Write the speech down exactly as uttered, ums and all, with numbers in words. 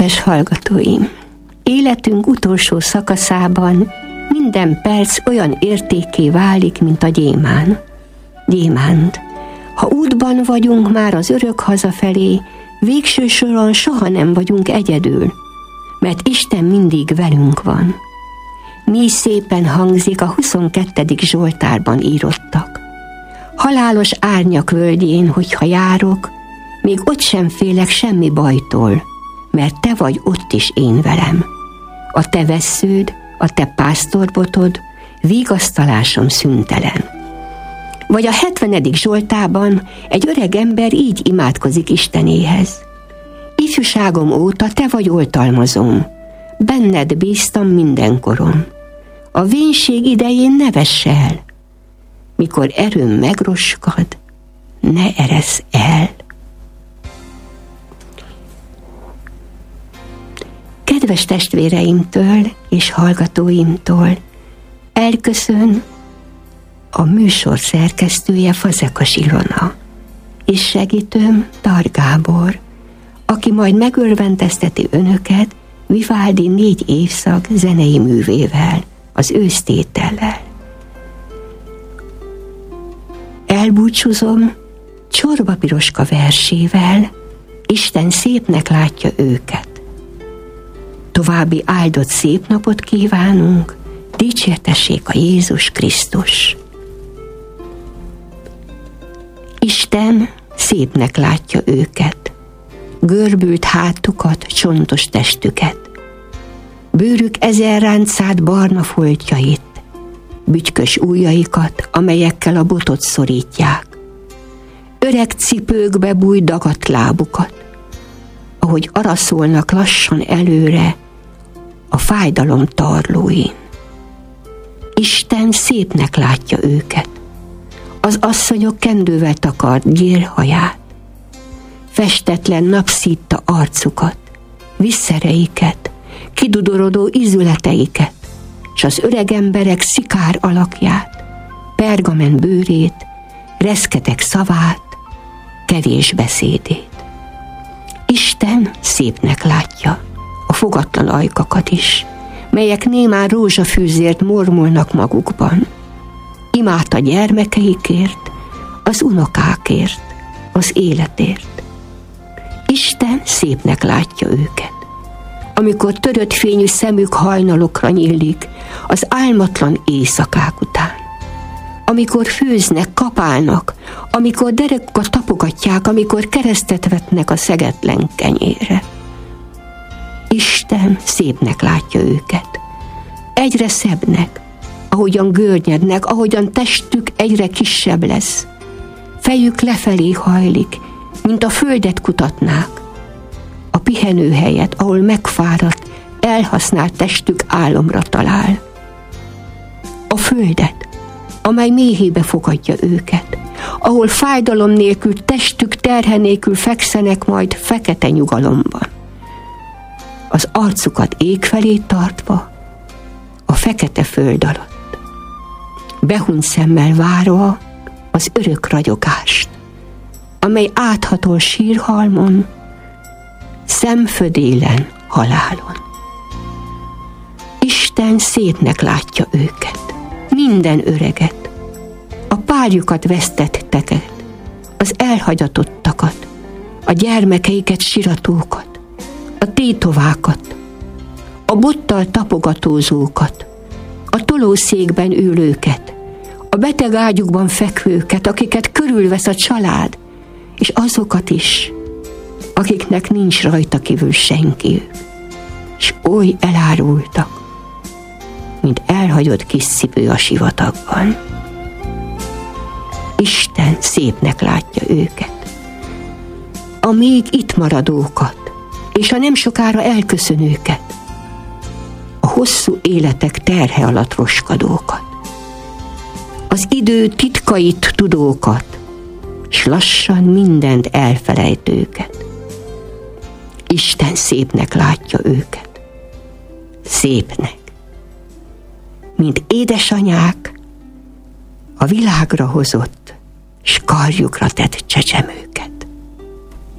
Kedves hallgatóim! Életünk utolsó szakaszában minden perc olyan értékké válik, mint a gyémán. Gyémánt. Ha útban vagyunk már az örök hazafelé, végső soron soha nem vagyunk egyedül, mert Isten mindig velünk van. Mi szépen hangzik a huszonkettedik Zsoltárban írottak. Halálos árnyak völgyén, hogyha járok, még ott sem félek semmi bajtól, mert te vagy ott is én velem. A te vessződ, a te pásztorbotod, vigasztalásom szüntelen. Vagy a hetvenedik Zsoltában egy öreg ember így imádkozik Istenéhez. Ifjúságom óta te vagy oltalmazom, benned bíztam mindenkoron. A vénség idején ne vess el, mikor erőm megroskad, ne eresz el. Kedves testvéreimtől és hallgatóimtól elköszön a műsor szerkesztője, Fazekas Ilona, és segítőm Tar Gábor, aki majd megörvendezteti önöket Vivaldi négy évszak zenei művével, az ősztétellel. Elbúcsúzom Csorba Piroska versével, Isten szépnek látja őket. További áldott szép napot kívánunk, dicsértessék a Jézus Krisztus. Isten szépnek látja őket, görbült hátukat, csontos testüket, bőrük ezer ráncát barna foltjait, bütykös ujjaikat, amelyekkel a botot szorítják, öreg cipőkbe bújt dagadt lábukat, ahogy araszolnak lassan előre a fájdalom tarlóin. Isten szépnek látja őket, az asszonyok kendővel takart gyérhaját, festetlen nap szítta arcukat, visszereiket, kidudorodó izületeiket, s az öreg emberek szikár alakját, pergamen bőrét, reszketek szavát, kevés beszédét. Isten szépnek látja a fogatlan ajkakat is, melyek némán rózsafűzért mormolnak magukban. Imád a gyermekeikért, az unokákért, az életért. Isten szépnek látja őket, amikor törött fényű szemük hajnalokra nyílik az álmatlan éjszakák után. Amikor főznek, kapálnak, amikor derekukat tapogatják, amikor keresztet vetnek a szegetlen kenyérre. Isten szépnek látja őket, egyre szebbnek, ahogyan görnyednek, ahogyan testük egyre kisebb lesz. Fejük lefelé hajlik, mint a földet kutatnák, a pihenőhelyet, ahol megfáradt, elhasznált testük álomra talál. A földet, amely méhébe fogadja őket, ahol fájdalom nélkül, testük terhe nélkül fekszenek majd fekete nyugalomban. Az arcukat ég felé tartva, a fekete föld alatt, behunyt szemmel várva az örök ragyogást, amely áthatol sírhalmon, szemfödélen halálon. Isten szépnek látja őket, minden öreget, a párjukat vesztetteket, az elhagyatottakat, a gyermekeiket siratókat, a tétovákat, a bottal tapogatózókat, a tolószékben ülőket, a beteg ágyukban fekvőket, akiket körülvesz a család, és azokat is, akiknek nincs rajta kívül senkiük, és oly elárultak, mint elhagyott kis cipő a sivatagban. Isten szépnek látja őket, a még itt maradókat, és a nem sokára elköszönőket, a hosszú életek terhe alatt roskadókat, az idő titkait tudókat, s lassan mindent elfelejtőket. Isten szépnek látja őket, szépnek, mint édesanyák a világra hozott, s karjukra tett csecsemőket.